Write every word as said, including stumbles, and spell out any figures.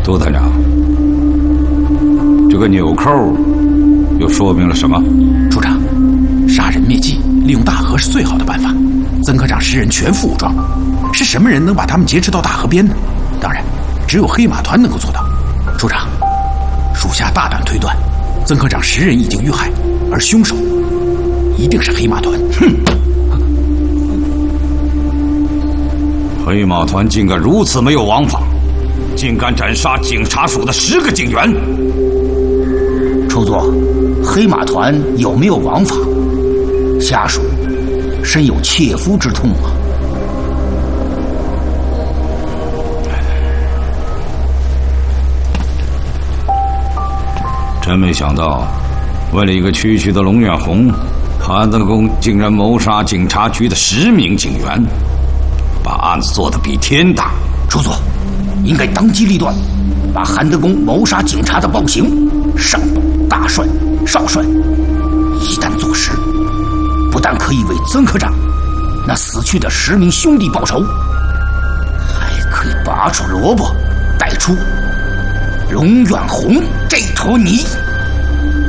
杜探长，这个纽扣又说明了什么？ 处长，杀人灭迹，利用大河是最好的办法。曾科长十人全副武装，是什么人能把他们劫持到大河边呢？当然，只有黑马团能够做到。处长，属下大胆推断，曾科长十人已经遇害，而凶手一定是黑马团。哼！ 黑马团竟敢如此没有王法，竟敢斩杀警察署的十个警员。 初作，黑马团有没有王法？下属深有切肤之痛啊！ 真没想到，为了一个区区的龙远红，韩德公竟然谋杀警察局的十名警员，把案子做得比天大。 初作，应该当机立断，把韩德公谋杀警察的暴行上报大帅、少帅。一旦坐实，不但可以为曾科长那死去的十名兄弟报仇，还可以拔出萝卜带出龙远红这坨泥。